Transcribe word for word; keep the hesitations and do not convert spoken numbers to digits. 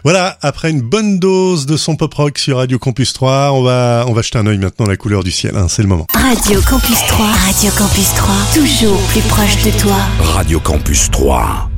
Voilà, après une bonne dose de son pop rock sur Radio Campus trois, on va, on va jeter un œil maintenant à la couleur du ciel, hein, c'est le moment. Radio Campus trois, Radio Campus trois, toujours plus proche de toi. Radio Campus trois.